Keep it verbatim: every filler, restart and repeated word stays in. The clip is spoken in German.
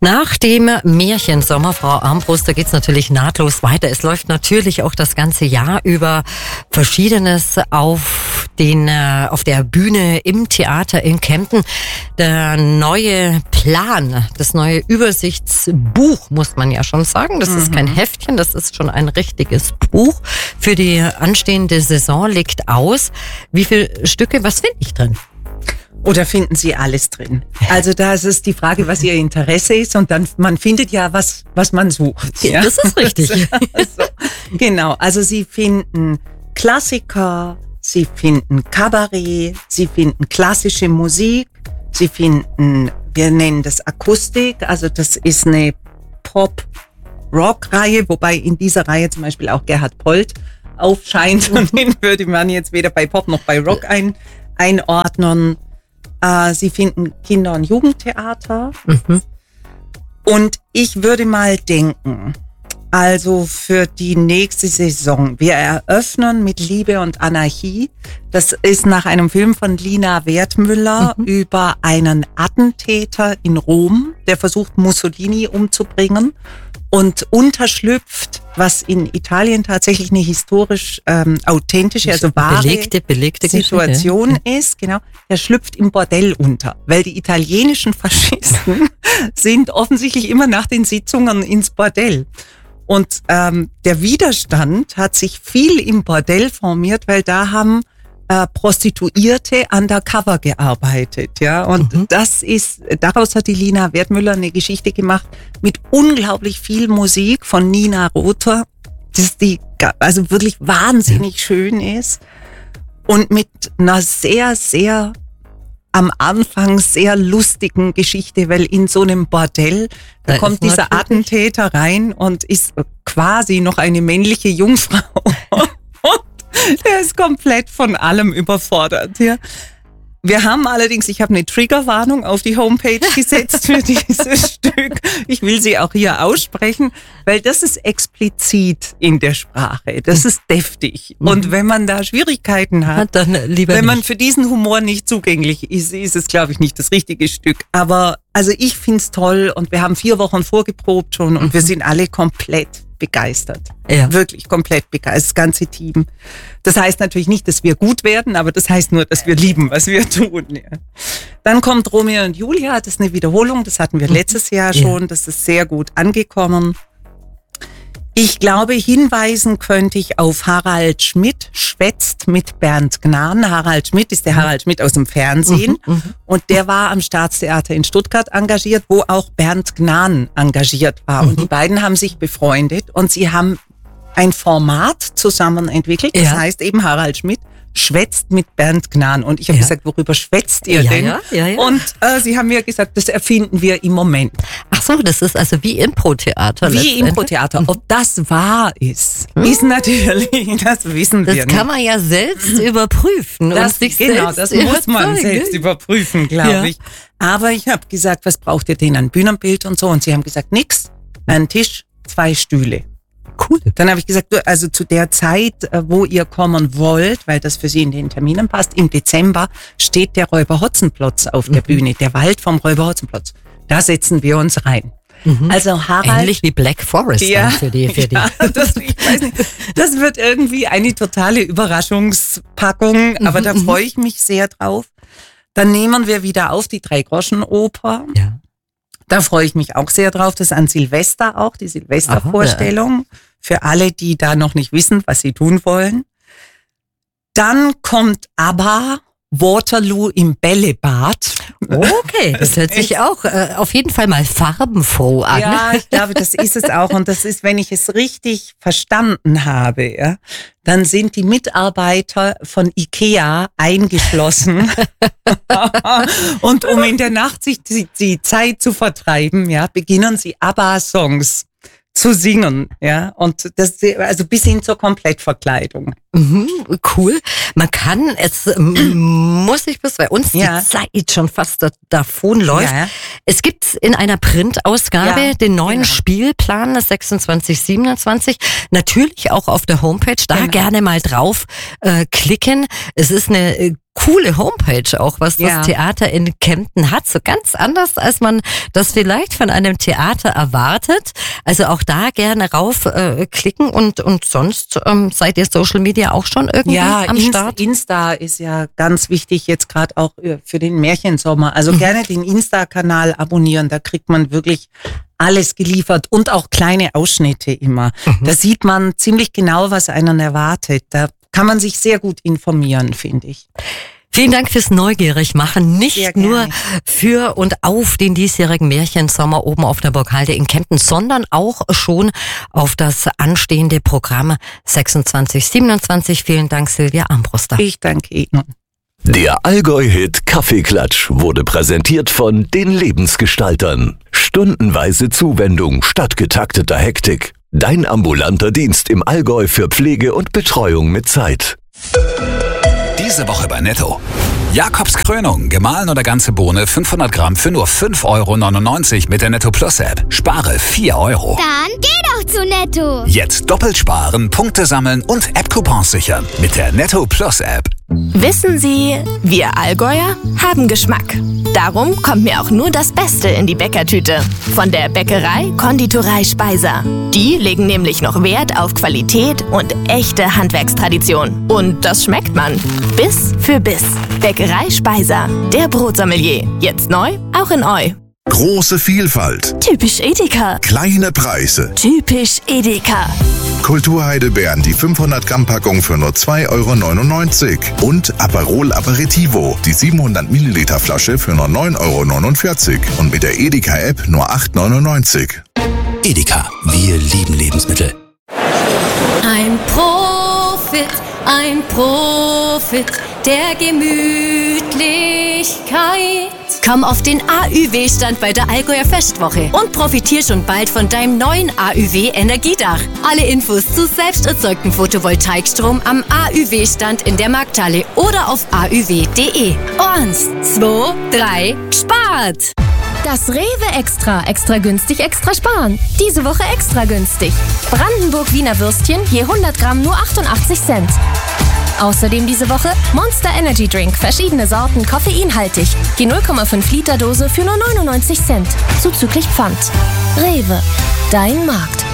Nach dem Märchen Sommerfrau Armbruster geht's natürlich nahtlos weiter. Es läuft natürlich auch das ganze Jahr über Verschiedenes auf den, auf der Bühne im Theater in Kempten. Der neue Plan, das neue Übersichtsbuch, muss man ja schon sagen. Das mhm. ist kein Heftchen, das ist schon ein richtiges Buch. Für die anstehende Saison liegt aus. Wie viele Stücke, was finde ich drin? Oder finden Sie alles drin? Also da ist es die Frage, was Ihr Interesse ist, und dann man findet ja, was was man sucht. Ja? Das ist richtig. Also, genau, also Sie finden Klassiker, Sie finden Kabarett, Sie finden klassische Musik, Sie finden, wir nennen das Akustik, also das ist eine Pop-Rock-Reihe, wobei in dieser Reihe zum Beispiel auch Gerhard Polt aufscheint, und den würde man jetzt weder bei Pop noch bei Rock ein, einordnen. Sie finden Kinder- und Jugendtheater. Mhm. Und ich würde mal denken, also für die nächste Saison, wir eröffnen mit Liebe und Anarchie. Das ist nach einem Film von Lina Wertmüller mhm. über einen Attentäter in Rom, der versucht, Mussolini umzubringen und unterschlüpft, was in Italien tatsächlich eine historisch ähm, authentische, also wahre belegte, belegte Situation ja. ist. Genau, er schlüpft im Bordell unter, weil die italienischen Faschisten sind offensichtlich immer nach den Sitzungen ins Bordell. Und ähm, der Widerstand hat sich viel im Bordell formiert, weil da haben äh, Prostituierte undercover gearbeitet, ja. Und mhm. das ist, daraus hat die Lina Wertmüller eine Geschichte gemacht mit unglaublich viel Musik von Nina Rother, das die also wirklich wahnsinnig schön ist, und mit einer sehr, sehr am Anfang sehr lustigen Geschichte, weil in so einem Bordell, da, da kommt dieser Attentäter rein und ist quasi noch eine männliche Jungfrau. Der ist komplett von allem überfordert. Ja. Wir haben allerdings, ich habe eine Triggerwarnung auf die Homepage gesetzt für dieses Stück. Ich will sie auch hier aussprechen, weil das ist explizit in der Sprache. Das ist deftig. Mhm. Und wenn man da Schwierigkeiten hat, dann lieber wenn man nicht. für diesen Humor nicht zugänglich ist, ist es, glaube ich, nicht das richtige Stück. Aber also ich find's toll, und wir haben vier Wochen vorgeprobt schon, und mhm. wir sind alle komplett begeistert. Ja. Wirklich komplett begeistert, das ganze Team. Das heißt natürlich nicht, dass wir gut werden, aber das heißt nur, dass wir lieben, was wir tun. Ja. Dann kommt Romeo und Julia, das ist eine Wiederholung, das hatten wir letztes Jahr schon, ja. Das ist sehr gut angekommen. Ich glaube, hinweisen könnte ich auf Harald Schmidt, schwätzt mit Bernd Gnahn. Harald Schmidt ist der Harald Schmidt aus dem Fernsehen, mhm, und der war am Staatstheater in Stuttgart engagiert, wo auch Bernd Gnahn engagiert war. Mhm. Und die beiden haben sich befreundet, und sie haben ein Format zusammen entwickelt, das ja. heißt eben Harald Schmidt schwätzt mit Bernd Gnahn. Und ich habe ja. gesagt, worüber schwätzt ihr ja, denn? Ja, ja, ja. Und äh, sie haben mir gesagt, das erfinden wir im Moment. Ach so, das ist also wie Impro-Theater. Wie Impro-Theater. Ob das wahr ist, hm. ist natürlich, das wissen das wir Das kann man ja selbst überprüfen. Das, und sich genau, selbst das muss man selbst überprüfen, glaube ja. ich. Aber ich habe gesagt, was braucht ihr denn an Bühnenbild und so? Und sie haben gesagt, nix, ein Tisch, zwei Stühle. Cool. Dann habe ich gesagt, also zu der Zeit, wo ihr kommen wollt, weil das für Sie in den Terminen passt, im Dezember steht der Räuber Hotzenplotz auf der mhm. Bühne, der Wald vom Räuber Hotzenplotz. Da setzen wir uns rein. Mhm. Also Harald, ähnlich wie Black Forest ja, für die, für die. Ja, das, ich weiß nicht, das wird irgendwie eine totale Überraschungspackung, aber mhm, da freue ich mich sehr drauf. Dann nehmen wir wieder auf die Drei-Groschen-Oper. Ja. Da freue ich mich auch sehr drauf. Das ist an Silvester auch, die Silvestervorstellung. Ja. Für alle, die da noch nicht wissen, was sie tun wollen. Dann kommt ABBA, Waterloo im Bällebad. Okay, das hört sich auch äh, auf jeden Fall mal farbenfroh an. Ja, ich glaube, das ist es auch. Und das ist, wenn ich es richtig verstanden habe, ja, dann sind die Mitarbeiter von IKEA eingeschlossen. Und um in der Nacht sich die, die Zeit zu vertreiben, ja, beginnen sie ABBA-Songs zu singen, ja, und das, also bis hin zur Komplettverkleidung. Mhm, cool. Man kann, es muss ich bis bei uns ja. die Zeit schon fast da, davon läuft. Ja. Es gibt in einer Printausgabe ja, den neuen genau. Spielplan, das sechsundzwanzig siebenundzwanzig, natürlich auch auf der Homepage, da genau. gerne mal drauf äh, klicken. Es ist eine äh, coole Homepage auch, was Ja. das Theater in Kempten hat. So ganz anders, als man das vielleicht von einem Theater erwartet. Also auch da gerne raufklicken äh, und, und sonst ähm, seid ihr Social Media auch schon irgendwie Ja, am Inst- Start? Insta ist ja ganz wichtig jetzt gerade auch äh, für den Märchensommer. Also gerne den Insta-Kanal abonnieren, da kriegt man wirklich alles geliefert und auch kleine Ausschnitte immer. Mhm. Da sieht man ziemlich genau, was einen erwartet. Da kann man sich sehr gut informieren, finde ich. Vielen Dank fürs Neugierig-Machen. Sehr Nicht gerne. nur für und auf den diesjährigen Märchensommer oben auf der Burghalde in Kempten, sondern auch schon auf das anstehende Programm sechsundzwanzig siebenundzwanzig. Vielen Dank, Silvia Armbruster. Ich danke Ihnen. Der Allgäu-Hit Kaffeeklatsch wurde präsentiert von den Lebensgestaltern. Stundenweise Zuwendung statt getakteter Hektik. Dein ambulanter Dienst im Allgäu für Pflege und Betreuung mit Zeit. Diese Woche bei Netto. Jakobs Krönung, gemahlen oder ganze Bohne, fünfhundert Gramm für nur fünf Euro neunundneunzig mit der Netto Plus App. Spare vier Euro. Dann geh doch zu Netto. Jetzt doppelt sparen, Punkte sammeln und App-Coupons sichern mit der Netto Plus App. Wissen Sie, wir Allgäuer haben Geschmack. Darum kommt mir auch nur das Beste in die Bäckertüte. Von der Bäckerei Konditorei Speiser. Die legen nämlich noch Wert auf Qualität und echte Handwerkstradition. Und das schmeckt man. Biss für Biss. Bäckerei Speiser. Der Brotsommelier. Jetzt neu, auch in Eu. Große Vielfalt, Typisch Edeka. kleine Preise. Typisch Edeka. Kulturheidelbeeren, die fünfhundert Gramm Packung für nur zwei Euro neunundneunzig. Und Aperol Aperitivo, die siebenhundert Milliliter Flasche für nur neun Euro neunundvierzig. Und mit der Edeka-App nur acht Euro neunundneunzig. Edeka, wir lieben Lebensmittel. Ein Profit, ein Profit der Gemütlichkeit. Komm auf den A Ü W-Stand bei der Allgäuer Festwoche und profitier schon bald von deinem neuen A Ü W-Energiedach. Alle Infos zu selbst erzeugtem Photovoltaikstrom am A Ü W-Stand in der Markthalle oder auf a ü w punkt d e. Eins, zwei, drei, gespart! Das Rewe Extra. Extra günstig, extra sparen. Diese Woche extra günstig. Brandenburg Wiener Würstchen je hundert Gramm nur achtundachtzig Cent. Außerdem diese Woche Monster Energy Drink. Verschiedene Sorten, koffeinhaltig. Die null Komma fünf Liter Dose für nur neunundneunzig Cent. Zuzüglich Pfand. Rewe. Dein Markt.